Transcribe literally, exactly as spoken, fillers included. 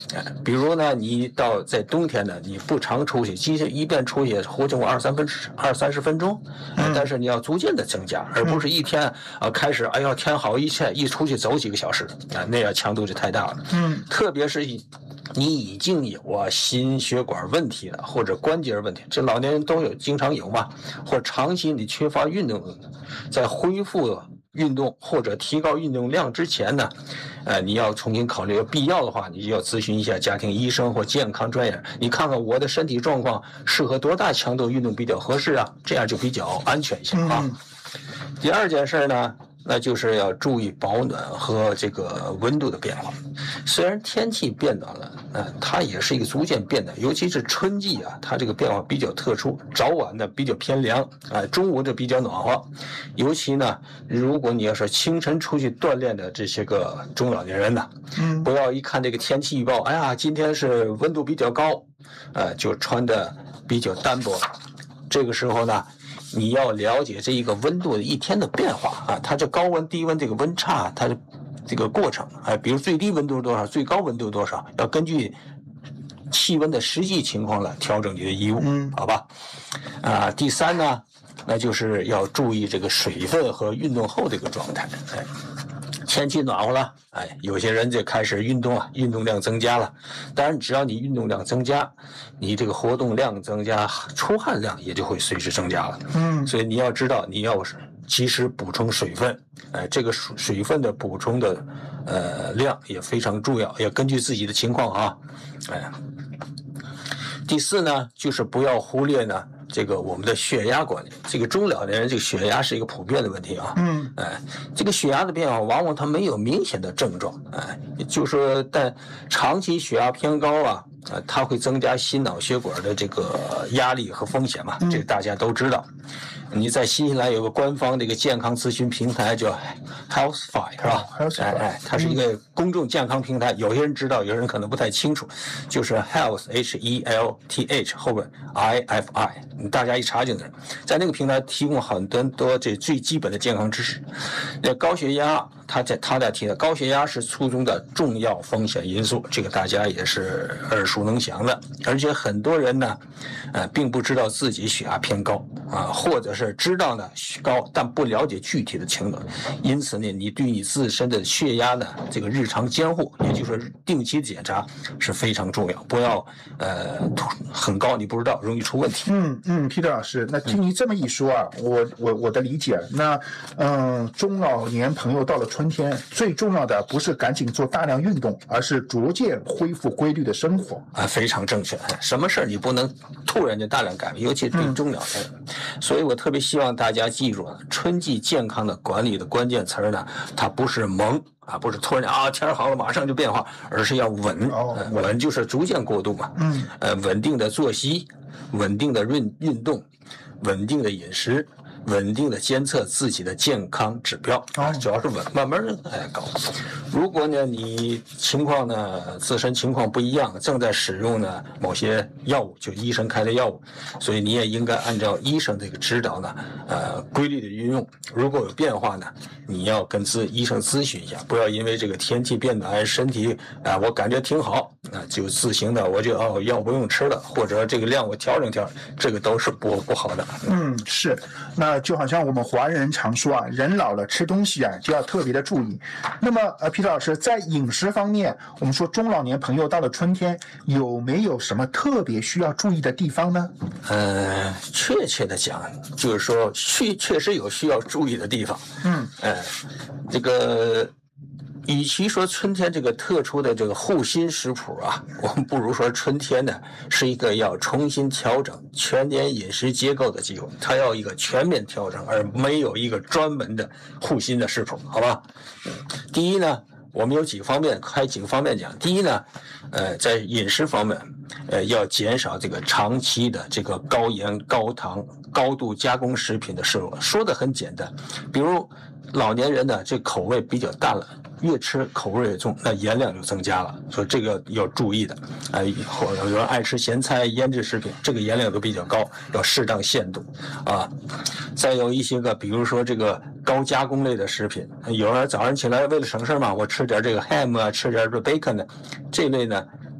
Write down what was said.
比如呢，你到在冬天呢，你不常出去，即使一便出去活动二三分二三十分钟，嗯、但是你要逐渐的增加，而不是一天啊开始，哎呀天好一切一出去走几个小时啊，那样强度就太大了。嗯，特别是你已经有啊心血管问题了，或者关节问题，这老年人都有，经常有嘛，或者长期你缺乏运动，在恢复运动或者提高运动量之前呢，呃，你要重新考虑，必要的话，你就要咨询一下家庭医生或健康专业，你看看我的身体状况适合多大强度运动比较合适啊，这样就比较安全一些啊。嗯、第二件事呢，那就是要注意保暖和这个温度的变化。虽然天气变暖了，呃，它也是一个逐渐变暖，尤其是春季啊，它这个变化比较特殊，早晚呢比较偏凉，啊、呃，中午就比较暖和。尤其呢，如果你要是清晨出去锻炼的这些个中老年人呢，嗯，不要一看这个天气预报，哎呀，今天是温度比较高，呃，就穿的比较单薄。这个时候呢，你要了解这一个温度的一天的变化啊，它这高温低温这个温差，它的这个过程啊，比如最低温度多少，最高温度多少，要根据气温的实际情况来调整你的衣物，嗯，好吧？啊，第三呢，那就是要注意这个水分和运动后这个状态，哎。天气暖和了，哎，有些人就开始运动啊，运动量增加了。当然，只要你运动量增加，你这个活动量增加，出汗量也就会随之增加了。嗯，所以你要知道，你要及时补充水分，哎，这个水分的补充的呃量也非常重要，要根据自己的情况啊，哎。第四呢，就是不要忽略呢。这个我们的血压管理，这个中老年人这个血压是一个普遍的问题啊。嗯，哎，这个血压的变化往往它没有明显的症状，哎，就是说，但长期血压偏高啊，呃，它会增加心脑血管的这个压力和风险嘛，这个大家都知道。你在新西兰有个官方的一个健康咨询平台叫 Healthify 是吧？哎哎，它是一个公众健康平台，有些人知道，有人可能不太清楚，就是 Health H E L T H 后边 I F I， 大家一查就能，在那个平台提供很多多这最基本的健康知识。那高血压，他在他在提的高血压是初中的重要风险因素，这个大家也是耳熟能详的，而且很多人呢，呃，并不知道自己血压偏高啊，或者是知道呢高，但不了解具体的情况，因此呢，你对你自身的血压呢这个日常监护，也就是说定期检查是非常重要，不要呃很高你不知道，容易出问题。 嗯嗯 ，Peter 老师，那听你这么一说啊，嗯、我我我的理解，那嗯、呃，中老年朋友到了春天，最重要的不是赶紧做大量运动，而是逐渐恢复规律的生活啊，非常正确。什么事儿你不能突然就大量改变，尤其对中老年人。嗯、所以我特别希望大家记住，春季健康的管理的关键词呢，它不是猛啊，不是突然啊天好了马上就变化，而是要稳。哦呃、稳就是逐渐过渡嘛。嗯，呃，稳定的作息，稳定的运运动，稳定的饮食。稳定的监测自己的健康指标啊，主要是稳，慢慢的哎搞。如果呢你情况呢自身情况不一样，正在使用呢某些药物，就医生开的药物，所以你也应该按照医生这个指导呢，呃规律的运用。如果有变化呢，你要跟咨医生咨询一下，不要因为这个天气变暖，身体啊、呃、我感觉挺好，啊就自行的我就哦药不用吃了，或者这个量我调整调整，这个都是不不好的。 嗯，是那。就好像我们华人常说啊，人老了吃东西啊就要特别的注意。那么呃，Peter老师在饮食方面，我们说中老年朋友到了春天有没有什么特别需要注意的地方呢？ 呃，确切的讲，就是说确确实有需要注意的地方。嗯，呃，这个。与其说春天这个特殊的这个护心食谱啊，我们不如说春天呢是一个要重新调整全年饮食结构的机会，它要一个全面调整，而没有一个专门的护心的食谱，好吧？嗯，第一呢，我们有几个方面，开几个方面讲。第一呢，呃，在饮食方面，呃，要减少这个长期的这个高盐、高糖、高度加工食品的摄入。说的很简单，比如老年人呢，这口味比较淡了。越吃口味越重，那盐量就增加了，所以这个要注意的。哎、呃，或者有人爱吃咸菜、腌制食品，这个盐量都比较高，要适当限度啊。再有一些个，比如说这个高加工类的食品，有人早上起来为了省事嘛，我吃点这个 ham 啊，吃点这 bacon 呢，这类呢